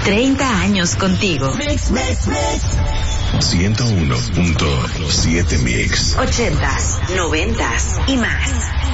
30 años contigo. 101.7 Mix. 80s, 90s y más.